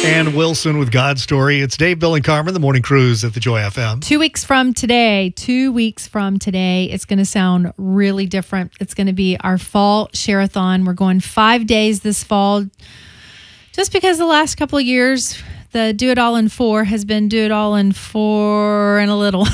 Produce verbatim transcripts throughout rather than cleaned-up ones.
And Wilson with God's Story. It's Dave, Bill, and Carmen, the morning cruise at the Joy F M. Two weeks from today, two weeks from today, it's going to sound really different. It's going to be our fall share-a-thon. We're going five days this fall. Just because the last couple of years, the do it all in four has been do it all in four and a little.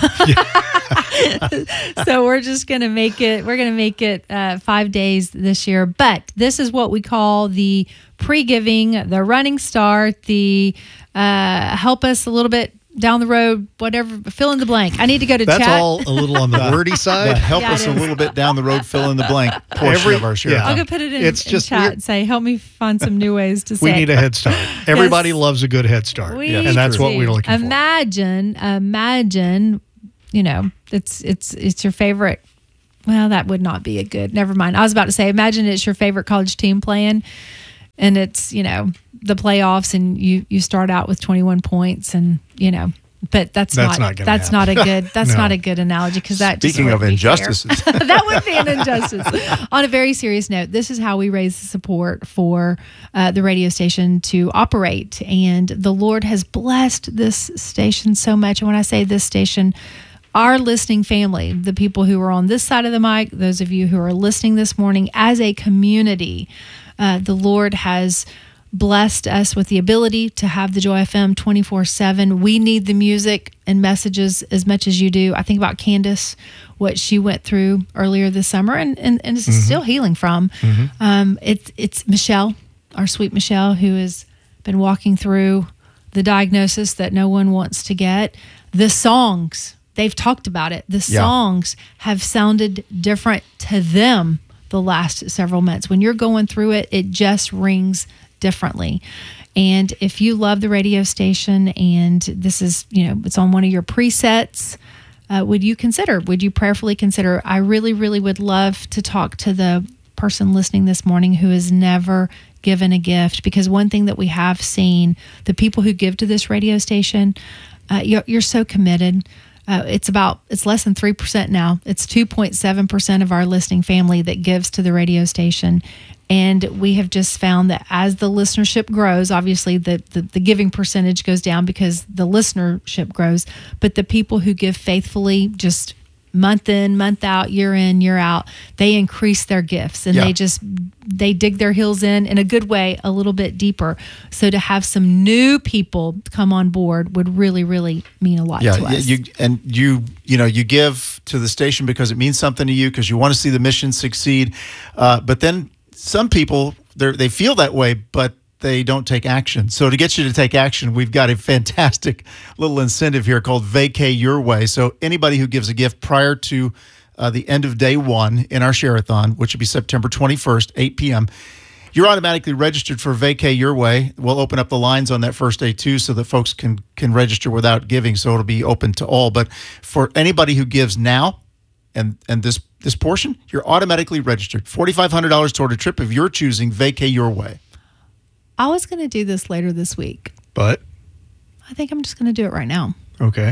So we're just going to make it, we're going to make it uh, five days this year. But this is what we call the pre-giving, the running start, the uh, help us a little bit down the road, whatever, fill in the blank. I need to go to That's chat. That's all a little on the wordy side. help Yeah, us it a is. little bit down the road, fill in the blank portion Every- of our share. yeah. I'll go put it in, It's in just chat weird. and say, help me find some new ways to say We it. need a head start. Everybody Yes. loves a good head start. We and that's what do. we're looking for. Imagine, imagine, you know, it's it's it's your favorite. Well, that would not be a good. Never mind. I was about to say, imagine it's your favorite college team playing, and it's, you know, the playoffs, and you you start out with twenty-one points, and you know. But that's, That's not, not gonna that's happen. not a good that's No. not a good analogy, because that just Speaking of wouldn't be fair. injustices. That would be an injustice. On a very serious note, this is how we raise the support for uh, the radio station to operate. And the Lord has blessed this station so much. And when I say this station, our listening family, the people who are on this side of the mic, those of you who are listening this morning, as a community, uh, the Lord has blessed us with the ability to have the Joy F M twenty-four seven. We need the music and messages as much as you do. I think about Candace, what she went through earlier this summer, and, and, and is Mm-hmm. still healing from. Mm-hmm. Um, it's, it's Michelle, our sweet Michelle, who has been walking through the diagnosis that no one wants to get. The songs, they've talked about it. The Yeah. songs have sounded different to them the last several months. When you're going through it, it just rings differently. And if you love the radio station and this is, you know, it's on one of your presets, uh, would you consider, would you prayerfully consider? I really, really would love to talk to the person listening this morning who has never given a gift, because one thing that we have seen, the people who give to this radio station, uh, you're, you're so committed. Uh, it's about, it's less than three percent now. It's two point seven percent of our listening family that gives to the radio station. And we have just found that as the listenership grows, obviously the, the, the giving percentage goes down because the listenership grows, but the people who give faithfully, just month in, month out, year in, year out, they increase their gifts, and Yeah. they just, they dig their heels in, in a good way, a little bit deeper. So to have some new people come on board would really, really mean a lot Yeah, to us. you and you you know you give to the station because it means something to you, because you want to see the mission succeed. Uh, but then some people they they feel that way, but they don't take action. So to get you to take action, we've got a fantastic little incentive here called Vacay Your Way. So anybody who gives a gift prior to uh, the end of day one in our share-a-thon, which will be September twenty-first, eight p.m., you're automatically registered for Vacay Your Way. We'll open up the lines on that first day too, so that folks can can register without giving. So it'll be open to all. But for anybody who gives now, and and this this portion, you're automatically registered. forty-five hundred dollars toward a trip of your choosing. Vacay Your Way. I was going to do this later this week. But, I think I'm just going to do it right now. okay.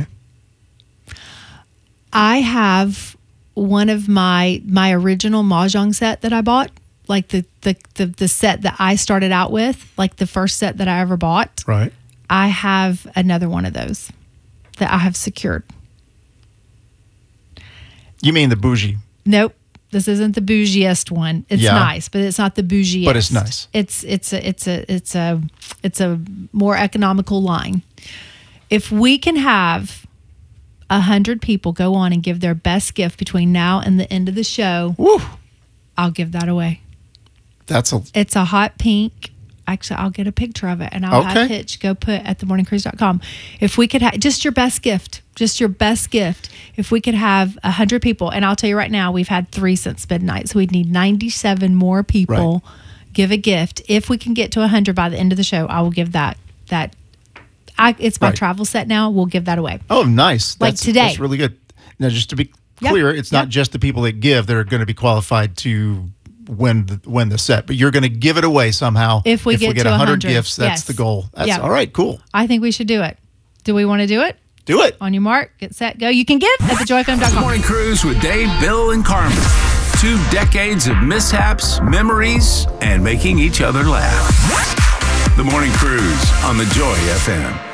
I have one of my my original Mahjong set that I bought, like the, the, the, the set that I started out with, like the first set that I ever bought. Right. I have another one of those that I have secured. You mean the bougie? Nope. This isn't the bougiest one. It's Yeah. nice, but it's not the bougiest. But it's nice. It's it's a it's a it's a it's a more economical line. If we can have a hundred people go on and give their best gift between now and the end of the show, Woo! I'll give that away. That's a It's a hot pink. Actually, I'll get a picture of it and I'll have Okay. Hitch go put at the morning cruise dot com. If we could have just your best gift, just your best gift. If we could have a hundred people, and I'll tell you right now, we've had three since midnight, so we'd need ninety-seven more people give a gift. If we can get to a hundred by the end of the show, I will give that that. I, it's my Right. travel set now. We'll give that away. oh nice. Like That's, today. That's really good. Now, just to be Yep. clear, it's Yep. not just the people that give that are going to be qualified to win the, win the set, but you're going to give it away somehow. If we get to one hundred one hundred, gifts, that's yes. the goal. That's Yeah. all right. Cool. I think we should do it. Do we want to do it? Do it. On your mark, get set, go. You can give at the joy f m dot com. Morning Cruise with Dave, Bill, and Carmen. Two decades of mishaps, memories, and making each other laugh. The Morning Cruise on the Joy F M.